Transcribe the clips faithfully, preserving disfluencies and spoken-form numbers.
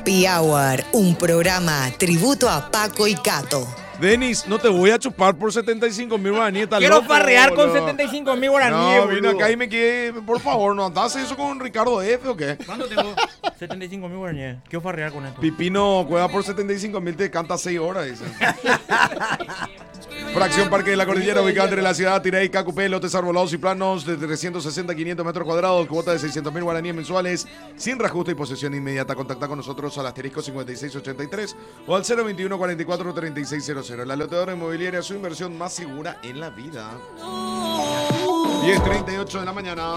Happy Hour, un programa tributo a Paco y Cato. Denis, no te voy a chupar por setenta y cinco mil guaraníes. Quiero loco, farrear con boludo. setenta y cinco mil guaraníes. No, vine acá y me quedé. Por favor, ¿no andás eso con Ricardo F o qué? ¿Cuánto tengo? setenta y cinco mil guaraníes. Quiero farrear con esto. Pipino juega por setenta y cinco mil, te canta seis horas, dice. Fracción Parque de la Cordillera, ubicada entre la ciudad de Tirey, Cacupé, lotes arbolados y planos de trescientos sesenta a quinientos metros cuadrados, cuota de seiscientos mil guaraníes mensuales, sin reajuste y posesión inmediata. Contacta con nosotros al asterisco cincuenta y seis ochenta y tres o al cero veintiuno cuarenta y cuatro treinta y seis cero cero. La loteadora inmobiliaria, su inversión más segura en la vida. diez treinta y ocho de la mañana.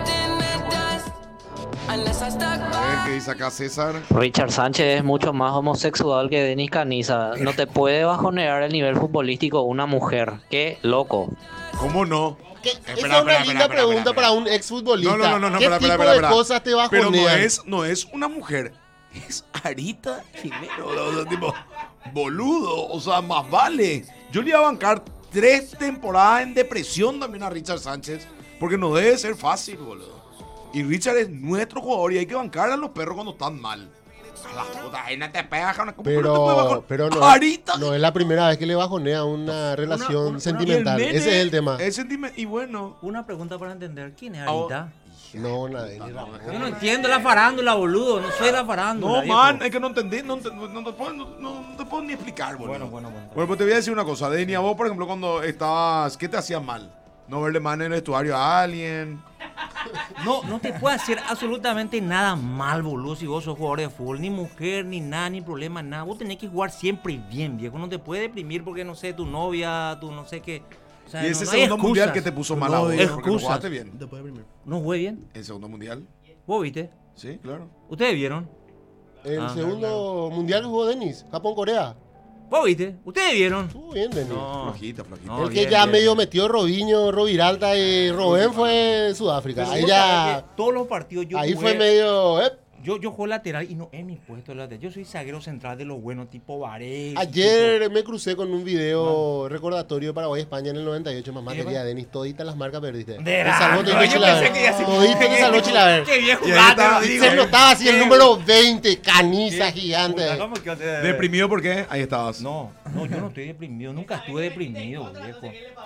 A ver qué dice acá César. Richard Sánchez es mucho más homosexual que Denis Caniza. No te puede bajonear el nivel futbolístico una mujer. Qué loco. ¿Cómo no? ¿Qué? Espera, Esa es espera, una espera, linda espera, pregunta espera, para un exfutbolista. No, no, no, no, ¿Qué espera, tipo espera, espera, de espera. cosas te Pero bajonean? no es, no es una mujer. Es Arita Jimeno. O sea, tipo, boludo. O sea, más vale. Yo le iba a bancar tres temporadas en depresión también a Richard Sánchez. Porque no debe ser fácil, boludo. Y Richard es nuestro jugador y hay que bancar a los perros cuando están mal. A la puta, ahí no te pegas, ¿cómo que no te puede bajar? Pero, pero no, Arita. no es la primera vez que le bajonea una relación una- sentimental. Y el nene Ese es el tema. es sentime- y bueno. Una pregunta para entender. ¿Quién es Ah, Arita? No, nada, ni Ramón. Yo no entiendo la farándula, boludo. No soy la farándula. No, viejo. man, es que no entendí, no, ent- no, te puedo, no, no- no te puedo ni explicar, boludo. Bueno, bueno, bueno. Bueno, pues te voy a decir una cosa, Deni, a vos, por ejemplo, cuando estabas, ¿qué te hacía mal? No verle mal en el vestuario a alguien. No, no te puede hacer absolutamente nada mal, boludo, si vos sos jugador de fútbol. Ni mujer, ni nada, ni problema, nada. Vos tenés que jugar siempre bien, viejo. No te puedes deprimir porque, no sé, tu novia, tu no sé qué. O sea, Y no- ese no hay segundo mundial excusas. que te puso No, mal a vos, digo, porque no excusas. jugaste bien. Te puede primero. No jugué bien. ¿El segundo mundial? ¿Vos viste? Sí, claro. ¿Ustedes vieron? El Ah, segundo mundial que jugó Denis, Japón-Corea. ¿Vos viste? ¿Ustedes vieron? Estuvo bien, Denis. No. Flojito, flojito. No, el que bien, ya bien. medio metió Robinho, Roviralta y Robben fue Sudáfrica. Pero Ahí vos sabés ya. que todos los partidos yo Ahí jugué- fue medio. eh. Yo, yo juego lateral y no es mi puesto de lateral. Yo soy zaguero central de los buenos, tipo Varese. Ayer me crucé con un video recordatorio de Paraguay-España en el noventa y ocho. Mamá, ¿Y quería Denis, toditas las marcas perdiste. De Te verdad. salvó Yo Todito pensé Chilaver. que ya se- Todito te salvó Chilaver. Qué bien Y ahí jugaste, está, Rodrigo. Se notaba así el Qué- número veinte, caniza qué gigante. puta, ¿cómo que te- ¿Deprimido por qué? Ahí estabas. No, no, yo no estoy deprimido. Nunca estuve deprimido, viejo.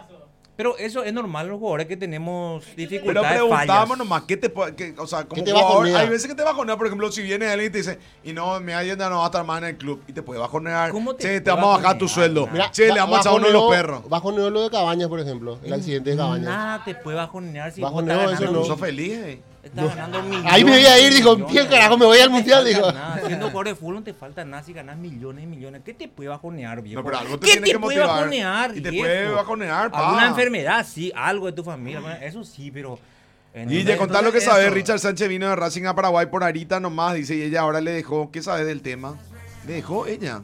Pero eso es normal los jugadores que tenemos Pero dificultades, preguntábamos fallas. nomás, ¿qué te puede- qué- o sea, como ¿Qué te jugador, bajonea? hay veces que te bajonea, por ejemplo, si viene alguien y te dice, y no, mi agenda no va a estar más en el club, y te puede bajonear, ¿Cómo te che, te puede vamos a bajar tu bajonear? sueldo, Mira, che, le vamos a echar uno de los perros. Bajoneó lo de Cabañas, por ejemplo. El accidente de Cabañas. Nada te puede bajonear si vos Bajoneo, estás eso ganando, no. Sos feliz, eh. estás ganando millones. Ahí me voy a ir, dijo, millones. ¿quién carajo me voy al No te mundial? falta Dijo. nada. Siendo jugador de fútbol no te falta nada si ganas millones y millones. ¿Qué te puede bajonear, viejo? No, pero algo te ¿Qué tiene te que puede motivar. bajonear, Y te viejo? puede bajonear, pa. Alguna enfermedad, sí, algo de tu familia, bueno, eso sí, pero... en Guille, el- contá lo que entonces sabes. eso. Richard Sánchez vino de Racing a Paraguay por Arita nomás, dice, y ella ahora le dejó. ¿Qué sabes del tema? Le dejó ella.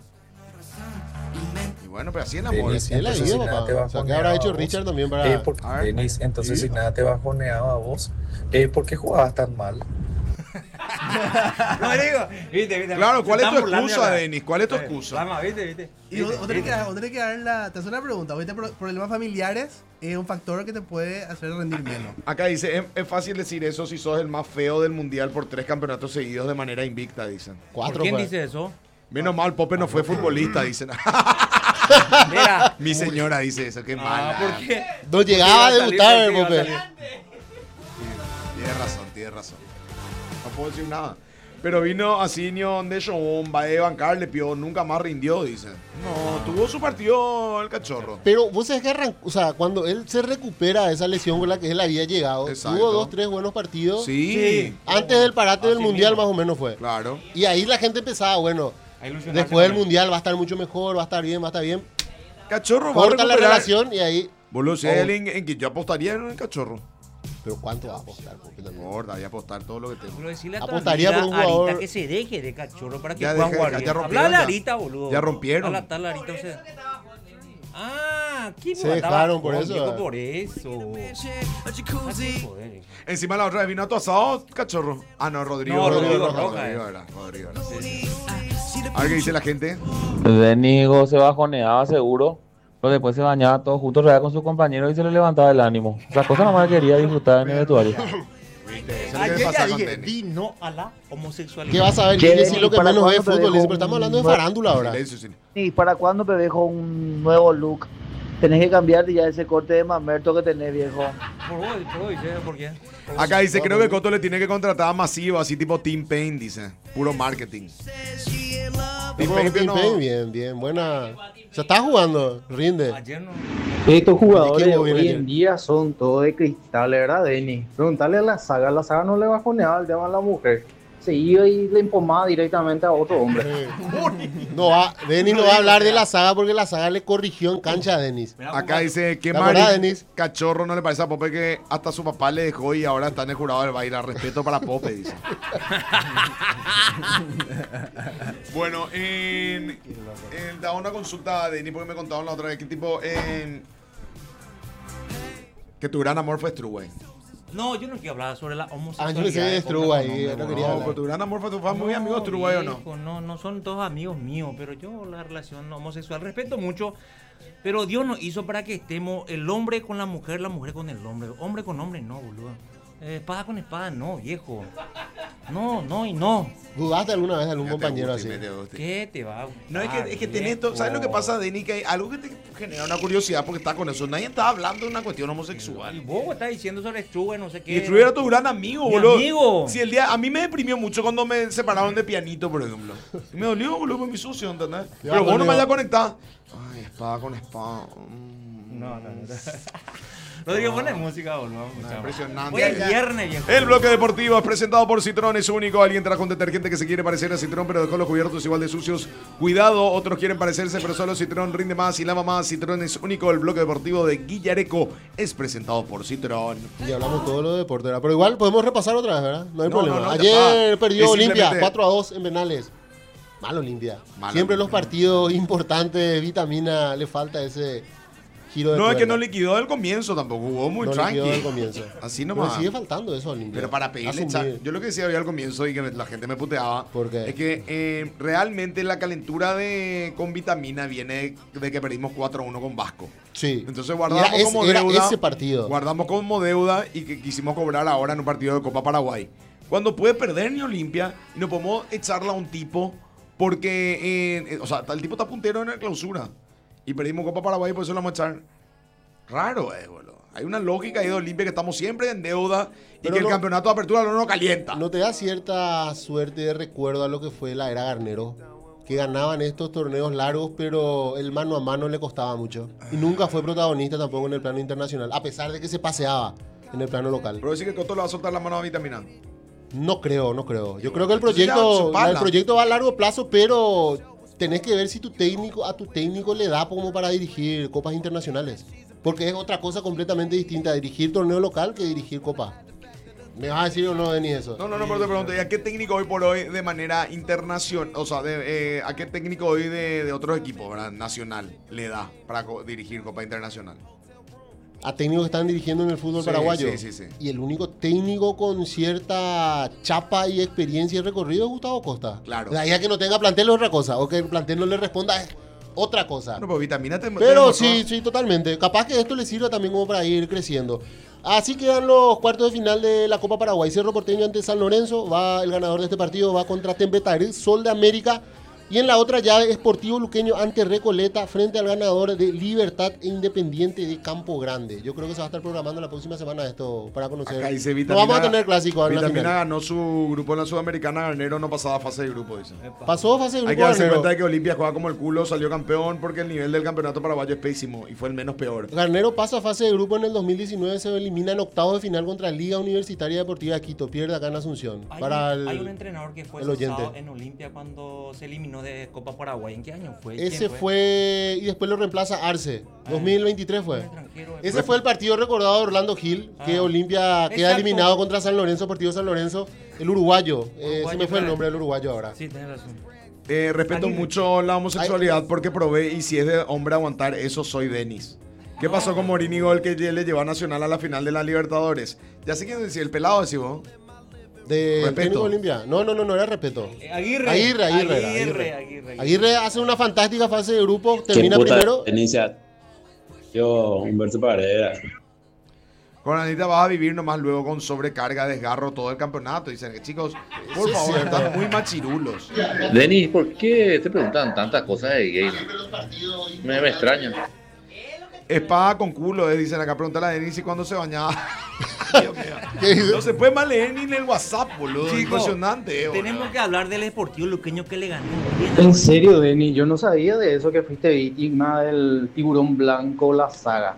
Y bueno, pero así es el amor. Denis, Sí, la entonces vida, si nada papá. te O sea, ¿qué bajoneaba habrá a hecho vos? Richard también para- Eh, por- A ver. Denis, entonces Sí. si nada te bajoneaba a vos, eh, ¿por qué jugabas tan mal? Rodrigo, viste, viste. Claro, ¿cuál Se es tu están burlando excusa, acá. Denis? ¿Cuál es tu Eh, excusa? Vamos, viste, viste. Y vos, Viste, vos tenés que viste. dar, vos tenés que dar la. Te hace una pregunta. ¿Viste? Pro- Problemas familiares es un factor que te puede hacer rendir menos. Acá dice, es, es fácil decir eso si sos el más feo del mundial por tres campeonatos seguidos de manera invicta, dicen. ¿Por Cuatro, quién pues. dice eso? Menos mal, Pope no fue futbolista, dicen. Mira. Mi señora dice eso, qué mala. Ah, ¿por qué? No llegaba a Porque iba debutar salir, el porque iba a Pope. salir. Tienes razón, tienes razón. No puedo decir nada. Pero vino así Nion de Shon, va a bancar, le pidió, nunca más rindió, dicen. No, tuvo su partido el cachorro. Pero vos sabés que arrancó, o sea, cuando él se recupera de esa lesión con la que él había llegado, Exacto. tuvo dos, tres buenos partidos. Sí, Antes del parate del Así mundial mismo. más o menos fue. claro. Y ahí la gente empezaba, bueno, A ilusionarse después del con él. mundial va a estar mucho mejor, va a estar bien, va a estar bien. Cachorro va a Corta la recuperar. relación y ahí. Boludo, si hay Oh. alguien en que yo apostaría en el cachorro. Pero ¿cuánto va a apostar? Porque No también- importa, voy a apostar todo lo que tengo. Pero decirle a tu Apostaría amiga, por un jugador- Arita, que se deje de cachorro para que Ya puedan deje, jugar ya- bien. ya rompieron, Hablale a ya. Arita, boludo. Ya rompieron. A la Arita, o sea. Ah, ¿qué Se dejaron por eso, eh. Por eso. Así, joder. Encima la otra vez vino a tu asado, cachorro. Ah, no, Rodrigo. No, Rodrigo Rojas, Rojas, Rodrigo eh. era, Rodrigo era, sí, sí. A ver qué dice la gente. Denigo se bajoneaba seguro, pero después se bañaba todo junto real con sus compañeros y se le levantaba el ánimo. Esas cosas nomás quería disfrutar en el vestuario. ¿Viste? Eso es lo que Ayer pasa ya con dije, Denis. di no a la homosexualidad. ¿Qué vas a ver? Che, Guille, Denis, si lo que ¿para menos ve cuándo te fútbol, dejo pero estamos hablando de un- farándula ahora. Silencio, sí. ¿Y para cuándo me dejo un nuevo look? Tenés que cambiarte ya ese corte de mamerto que tenés, viejo. Por hoy, por hoy, ¿sí? ¿Por qué? Por Acá hoy. dice, creo que Coto le tiene que contratar a Masivo, así tipo Team Pain, dice. Puro marketing. Team Como Pain, Team no- Pain, bien, bien, buena. Se está jugando, rinde. Ayer no. Estos jugadores ¿Quién viene hoy ayer? en día son todos de cristal, ¿verdad, Denis? Preguntarle a la saga, la saga no le bajoneaba el tema a la mujer. Se iba y le empomaba directamente a otro hombre. No va, Denis no va a hablar de la saga porque la saga le corrigió en cancha a Denis. Acá dice que ¿Te acordás, Mari Denis? Cachorro no le parece a Pope que hasta su papá le dejó y ahora está en el jurado del baile. Respeto para Pope, dice. Bueno, en, en, da una consulta a Denis porque me contaron la otra vez que tipo en, que tu gran amor fue Struway. No, yo no quiero hablar sobre la Ah, homosexualidad. yo le sé de hombre Struway, con ahí, hombre, no no, quería No, hablar. pero tu gran amor fue tu fan muy amigo Struway o no. viejo, no, no son todos amigos míos, pero yo la relación homosexual respeto mucho, pero Dios nos hizo para que estemos el hombre con la mujer, la mujer con el hombre, hombre con hombre no, boludo. Eh, espada con espada no, viejo. No, no y no. ¿Dudaste alguna vez de algún Ya te compañero guste, así? me te guste. ¿Qué te va a No, es que, es que gustar, tenés to- ¿sabes lo que viejo? pasa, Denis? Que hay algo que te genera una curiosidad porque está con eso. Nadie está hablando de una cuestión Y homosexual. vos estás diciendo sobre Struve, no sé qué. Y Struve era tu gran amigo, Mi boludo. amigo. Si el día, a mí me deprimió mucho cuando me separaron de Pianito, por ejemplo. Y me dolió, boludo, por mi sucio, ¿entendés? Pero vos no dolió. me hayas conectado. Ay, espada con espada. Mm. No, no, no. Rodrigo, pone música, boludo. vamos a escuchar. Impresionante. Hoy es viernes, viejo. El bloque deportivo es presentado por Citrón, es único. Alguien trajo un detergente que se quiere parecer a Citrón, pero dejó los cubiertos igual de sucios. Cuidado, otros quieren parecerse, pero solo Citrón rinde más y lava más. Citrón es único. El bloque deportivo de Guillareco es presentado por Citrón. Y hablamos todo lo de deporte, ¿verdad? Pero igual podemos repasar otra vez, ¿verdad? No hay No, problema. no, no, ya Ayer está. perdió Es Olimpia simplemente- cuatro a dos en Penales. Mal Olimpia. Mal Siempre Olimpia. los partidos importantes, vitamina, le falta ese giro de No, es que tuerca. no liquidó del comienzo tampoco. Jugó muy No tranqui. liquidó del comienzo. Así Pero nomás. sigue faltando eso a Olimpia. Pero para pedirle Asumir. cha- yo lo que decía hoy al comienzo y que me- la gente me puteaba ¿Por qué? es que eh, realmente la calentura de con vitamina viene de que perdimos cuatro a uno con Vasco. Sí. Entonces guardamos Era ese- como era deuda. ese partido. Guardamos como deuda y que quisimos cobrar ahora en un partido de Copa Paraguay. Cuando puede perder ni Olimpia y no podemos echarla a un tipo porque, eh, eh, o sea, el tipo está puntero en la clausura y perdimos Copa Paraguay y por eso lo vamos a echar. Raro, eh, boludo. Hay una lógica ahí de Olimpia que estamos siempre en deuda y Pero que el no- campeonato de apertura no nos calienta. ¿No te da cierta suerte de recuerdo a lo que fue la era Garnero? Que ganaban estos torneos largos, pero el mano a mano le costaba mucho. Y nunca fue protagonista tampoco en el plano internacional, a pesar de que se paseaba en el plano local. Pero decir que Coto le va a soltar la mano a vitamina. No creo, no creo. Yo creo que el Entonces ya, proyecto, chupala. el proyecto va a largo plazo, pero tenés que ver si tu técnico, a tu técnico le da como para dirigir copas internacionales. Porque es otra cosa completamente distinta, dirigir torneo local que dirigir copa. ¿Me vas a decir o no, Denis, eso? No, no, no, pero te pregunto, ¿y a qué técnico hoy por hoy de manera internacional, o sea, de, eh, a qué técnico hoy de, de otros equipos, ¿verdad? Nacional, le da para co- dirigir Copa Internacional? A técnicos que están dirigiendo en el fútbol Sí, paraguayo. sí, sí, sí. Y el único técnico con cierta chapa y experiencia y recorrido es Gustavo Costa. Claro. De ahí a que no tenga plantel es otra cosa, o que el plantel no le responda es otra cosa. Bueno, pues vitamina te te Pero demostró- sí, sí, totalmente. Capaz que esto le sirva también como para ir creciendo. Así quedan los cuartos de final de la Copa Paraguay. Cerro Porteño ante San Lorenzo. Va el ganador de este partido, va contra Tembetaré, Sol de América. Y en la otra llave, Sportivo Luqueño ante Recoleta frente al ganador de Libertad e Independiente de Campo Grande. Yo creo que se va a estar programando la próxima semana esto para conocer. Acá dice No Vitamina. vamos a tener clásico en la Vitamina final. ganó su grupo en la Sudamericana, Garnero no pasaba fase de grupo, dice. Pasó fase de Hay grupo que darse Garnero. cuenta de que Olimpia juega como el culo, salió campeón porque el nivel del campeonato paraguayo es pésimo y fue el menos peor. Garnero pasa a fase de grupo en el dos mil diecinueve, se elimina en octavos de final contra Liga Universitaria Deportiva de Quito, pierde acá en Asunción. Hay, Para un, el, hay un entrenador que fue el oyente. cesado en Olimpia cuando se eliminó de Copa Paraguay. ¿En qué año fue? Ese ¿Quién fue? y después lo reemplaza Arce, dos mil veintitrés fue. Un extranjero. Ese fue el partido recordado de Orlando Gil, que Ah. Olimpia queda Exacto. eliminado contra San Lorenzo, partido de San Lorenzo, el uruguayo. Eh, se Uruguayo, me fue el claro. nombre del uruguayo ahora. Sí, tenés razón. Eh, respeto Aguirre. mucho la homosexualidad porque probé y si es de hombre aguantar, eso soy Denis. ¿Qué pasó con Morínigo, el que le llevó a Nacional a la final de la Libertadores? Ya sé quién decía, el pelado decís vos. De Respeto. técnico de Olimpia. No, no, no, no era respeto. Aguirre. Aguirre, Aguirre, era, Aguirre, Aguirre. Aguirre. Aguirre hace una fantástica fase de grupo, termina primero. Inicia. Yo, Humberto Paredes. Con Anita vas a vivir nomás luego con sobrecarga, desgarro todo el campeonato. Dicen que chicos, por Sí, favor, sí, están sí. muy machirulos. Denis, ¿por qué te preguntan tantas cosas de gay? Me, me extraña. Espada con culo, eh, dicen acá. Pregúntale a Denis si cuando se bañaba. Dios mío. No se puede más leer ni en el WhatsApp, boludo. Chico, Impresionante, eh, boludo. Tenemos que hablar del Sportivo Luqueño que le ganó. En serio, Denis, yo no sabía de eso que fuiste víctima del tiburón blanco, la saga.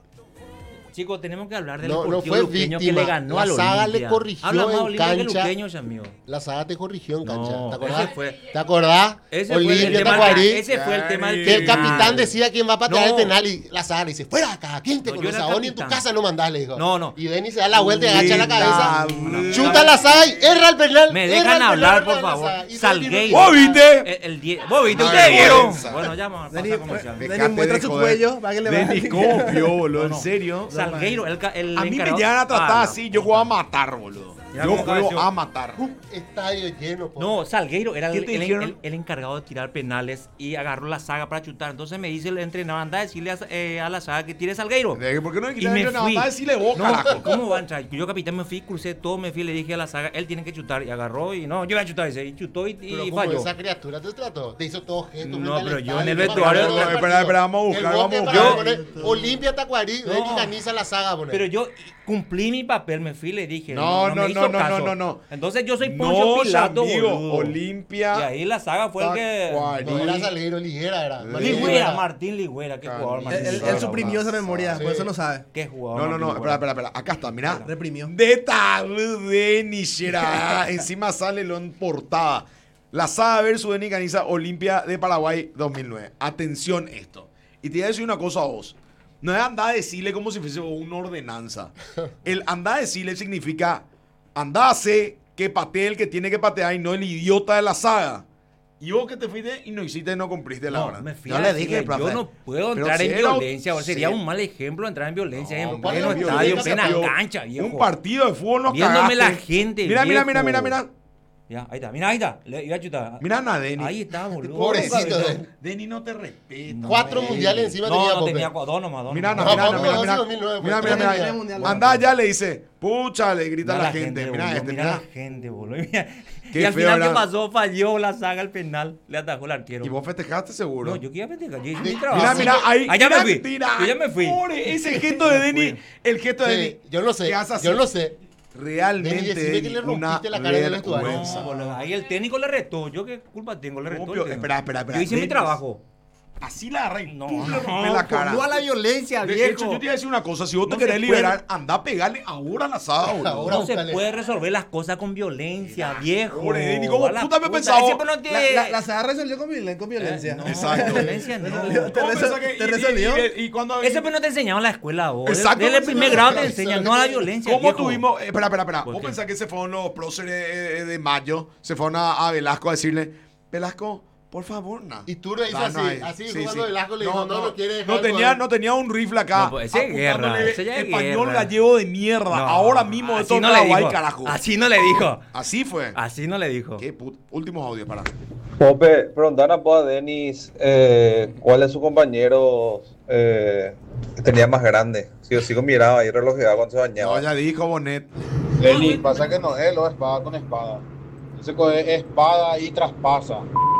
Chicos, tenemos que hablar del No, no Sportivo fue Luqueño víctima. que le ganó La al saga Olimpia. le corrigió Habla más en Olimpia que cancha. Luqueños, amigo. La saga te corrigió en cancha. No, ¿Te acordás? ese fue- ¿Te acordás? Ese fue el Olimpia tema, Tacuarí. ese fue el tema del Que el penal. capitán decía quién va a patear No. el penal y la saga le dice, fuera acá, ¿quién te No, yo conoce? era A vos ni en tu capitán. casa no mandás, le dijo. No, no. Y Denis se da la vuelta y agacha la cabeza. No, Chuta la saga y erra el penal. Me erra dejan el penal, hablar, erra por la favor. saga. Y Salgueiro. ¿Vos viste? El, el die- ¿Vos viste? Una ¿Ustedes vieron? vergüenza. Bueno, ya vamos a Denis, pasar comercial. Denis, Dejate muestra de su joder. cuello para que le vean. Denis, ¿cómo vio, boludo? No, ¿En no. serio? Salgueiro, el, ca- el A mí me encargado- llegan a tratar Ah, no. así, yo juego a matar, boludo. Ya Yo como juego pareció. a matar. Estadio lleno. po. No, Salgueiro era ¿Qué el, te el- dijeron? el- el encargado de tirar penales y agarró la saga para chutar. Entonces me dice el entrenador, anda a decirle a, eh, a la saga que tire Salgueiro. De que, ¿por qué no le Y quitas me el entrenador? fui. Anda a decirle vos, No, carajo. ¿cómo va a entrar? Yo, capitán, me fui, crucé todo, me fui, le dije a la saga, él tiene que chutar. Y agarró y no, yo voy a chutar ese. Y chutó y, Pero y como falló. esa criatura te trató, te hizo todo gesto. No, frente al pero yo estadio, en el no me vestuario- acuerdo del No, espera, partido. espera, vamos a buscar, El bote vamos a para buscar. poner Olimpia Tacuarí, No. Denis Caniza la saga, poner. Pero yo cumplí mi papel, me fui, le dije. No, No, no, me hizo no, no, caso. no, no. Entonces yo soy Poncio No, Pilato, amigo, boludo. Olimpia. Y ahí la saga fue el que... Tacuarí. No era Salgueiro, Liguera era. Martín Ligüera, Martín Ligüera, qué jugador. Él, Martín él- Ligüera, él suprimió esa boludo. memoria, por eso no sabe. Qué jugador. No, no, no, Martín espera, Ligüera. espera, espera. Acá está, mirá. Reprimió. De tal de Nishera. Encima sale lo en portada. La saga versus Denis Caniza, Olimpia de Paraguay dos mil nueve. Atención esto. Y te voy a decir una cosa a vos. No es andar a decirle como si fuese una ordenanza. El andar a decirle significa andar a hacer que patee el que tiene que patear y no el idiota de la saga. Y vos que te fuiste y no hiciste, no cumpliste la No, hora. me fui Yo a le decirle, dije, profe. yo no puedo Pero entrar si en era- violencia. o Sería sí. un mal ejemplo entrar en violencia en No, pleno ¿cuál estadio, en violencia, plena tío? cancha, viejo. Un partido de fútbol nos Viéndome cagaste. la gente, Mira, mira, mira, viejo. mira, mira. Ya, ahí está, mira, ahí está. Le iba a chutar. Mira a Denis. Ahí está, boludo. Pobrecito, No, Denis. Denis no te respeta. Cuatro Denis. mundiales encima No, tenía no Pope. tenía cua- dos nomás, dos Mira, nomás. no, mira, No, no, no, mira, no, mira. dos mil nueve, Mira, pues, mira, tres mira. mundiales. Anda allá, le dice. Pucha, le grita a Mira la gente. Mira boludo, este, mira mira. la gente, boludo. Mira. Qué Y al feo, final, ¿qué ¿verdad? pasó? Falló la saga al penal. Le atajó el arquero. Y vos festejaste seguro. No, yo quería festejar. Yo hice mi Mira, trabajo. Mira, mira, ahí. Ahí ya me mira, fui. mira, Yo ya me fui. pobre, ese gesto de Denis. El gesto de Sí, Denis. yo lo sé, que hace así. yo lo sé. Realmente Denis, decime que le una rompiste la cara en el vestuario. vergüenza. No, boludo, ahí el técnico le retó. ¿Yo qué culpa tengo? Le retó. el Obvio, técnico. espera, espera, espera. Yo hice mi Denis, trabajo. Así la agarra y No, pum, le no, rompe la cara. no a la violencia, De viejo. hecho, yo te iba a decir una cosa. Si vos No te querés se liberar, anda a pegarle ahora a la asada, boludo. Ahora No se búscale. puede resolver las cosas con violencia, viejo. Pobre Denis, ¿cómo A la puta me puta, pensaba? siempre no La, tiene- la, la saga resolvió con, violen- con violencia. No, Exacto. violencia no. Resolvió- te ¿Cómo resol- pensás que- te y- y- resolvió. Y, y cuando Eso pues no te enseñaban en la escuela, vos. Exacto, Desde el no primer enseñaban. grado te enseñan, no a la violencia, ¿Cómo viejo. tuvimos? eh, espera, espera, espera. ¿Por ¿Vos qué? pensás que se fueron los próceres de, de mayo? Se fueron a, a Velasco a decirle, Velasco, por favor, no. Y tú le hizo Ah, no, así, ahí. así Sí, jugando sí. Velasco le dijo, no, no, quiere dejar no el tenía, poder. no tenía un rifle acá. No, pues, ese es guerra, apuntándole ese ya es español guerra. gallego de mierda. No, ahora mismo de así todo no le Paraguay, dijo. carajo. Así no le dijo. Así fue. Así no le dijo. Qué put- Últimos audios, para. Pope, preguntan a Denis eh, cuál es su compañero eh, que tenía más grande. Si yo sigo miraba ahí relojeaba cuando se bañaba. No, ya dijo Bonet. Denis, pasa que no es lo espada con espada. Ese es espada y traspasa.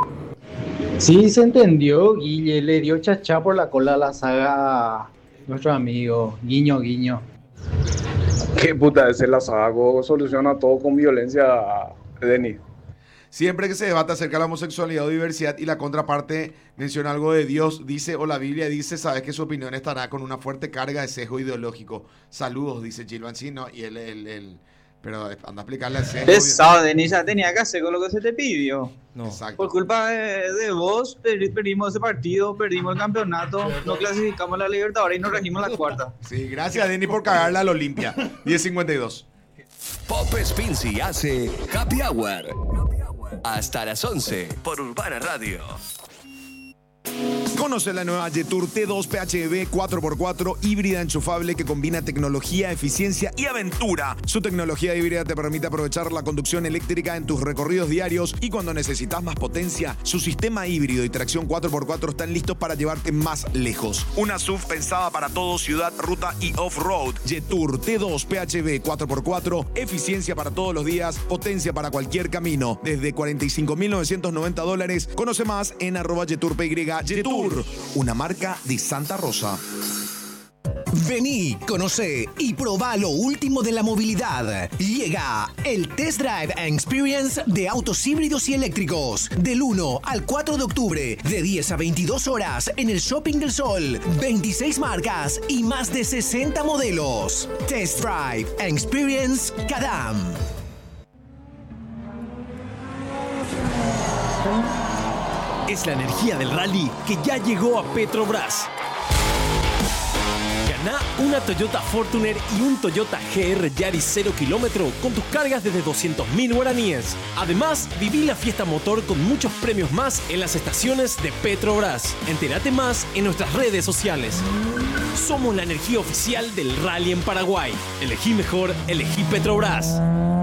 Sí, se entendió, Guille, le dio chachá por la cola a la saga a nuestro amigo, guiño, guiño. Qué puta es la saga, soluciona todo con violencia, Denis. Siempre que se debate acerca de la homosexualidad o diversidad y la contraparte menciona algo de Dios, dice, o la Biblia dice, sabes que su opinión estará con una fuerte carga de sesgo ideológico. Saludos, dice Gilvan. Sí, no, y él, él, él, pero anda a explicarle el sesgo. Pesado, Denis, ya tenía que hacer con lo que se te pidió. No. Exacto. Por culpa de, de vos, per- perdimos ese partido, perdimos el campeonato, no clasificamos a la Libertadores y nos regimos la cuarta. Sí, gracias, Denis, por cagarla al Olimpia. diez cincuenta y dos. Pop Spincy hace Happy Hour. Hasta las once por Urbana Radio. Conoce la nueva Jetour T dos P H E V cuatro por cuatro híbrida enchufable que combina tecnología, eficiencia y aventura. Su tecnología híbrida te permite aprovechar la conducción eléctrica en tus recorridos diarios y cuando necesitas más potencia, su sistema híbrido y tracción cuatro por cuatro están listos para llevarte más lejos. Una S U V pensada para todo, ciudad, ruta y off-road. Jetour T dos P H E V cuatro por cuatro, eficiencia para todos los días, potencia para cualquier camino. Desde cuarenta y cinco mil novecientos noventa dólares. Conoce más en arroba JetourPY. Jetour, una marca de Santa Rosa. Vení, conocé y probá lo último de la movilidad. Llega el Test Drive and Experience de autos híbridos y eléctricos. Del uno al cuatro de octubre, de diez a veintidós horas, en el Shopping del Sol. veintiséis marcas y más de sesenta modelos. Test Drive and Experience Cadam. Es la energía del rally que ya llegó a Petrobras. Gana una Toyota Fortuner y un Toyota G R Yaris cero kilómetro con tus cargas desde doscientos mil guaraníes. Además, viví la fiesta motor con muchos premios más en las estaciones de Petrobras. Entérate más en nuestras redes sociales. Somos la energía oficial del rally en Paraguay. Elegí mejor, elegí Petrobras.